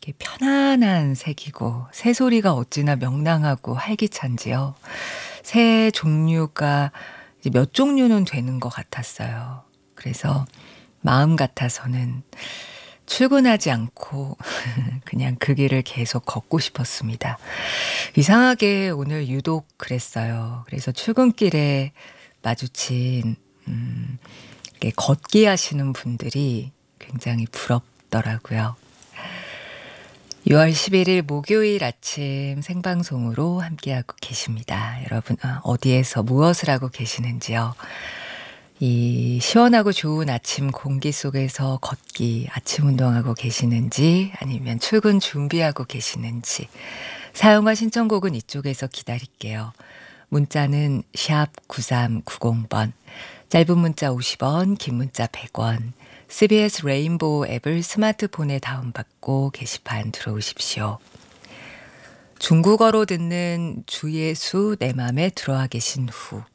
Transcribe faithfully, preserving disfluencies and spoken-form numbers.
이렇게 편안한 색이고 새소리가 어찌나 명랑하고 활기찬지요. 새 종류가 이제 몇 종류는 되는 것 같았어요. 그래서 마음 같아서는 출근하지 않고 그냥 그 길을 계속 걷고 싶었습니다. 이상하게 오늘 유독 그랬어요. 그래서 출근길에 마주친 음 이렇게 걷기 하시는 분들이 굉장히 부럽더라고요. 유월 십일일 목요일 아침 생방송으로 함께하고 계십니다. 여러분 어 어디에서 무엇을 하고 계시는지요? 이 시원하고 좋은 아침 공기 속에서 걷기, 아침 운동하고 계시는지 아니면 출근 준비하고 계시는지 사용과 신청곡은 이쪽에서 기다릴게요. 문자는 샵 구삼구공 번, 짧은 문자 오십 원, 긴 문자 백 원, 씨비에스 레인보우 앱을 스마트폰에 다운받고 게시판 들어오십시오. 중국어로 듣는 주예수 내 맘에 들어와 계신 후